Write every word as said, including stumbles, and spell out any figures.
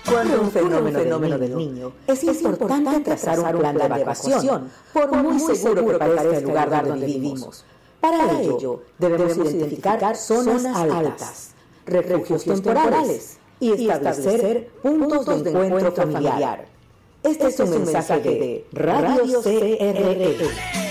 Cuando un fenómeno, fenómeno del niño, es importante trazar un plan de evacuación, por muy seguro que parezca el lugar donde vivimos. Para ello, debemos identificar zonas altas, refugios temporales y establecer puntos de encuentro familiar. Este es un mensaje de Radio C R E.